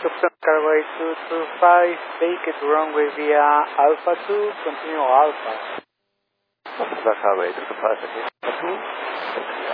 Lufthansa Carway 225, take it runway via Alpha 2, continue Alpha. Lufthansa Carway 225,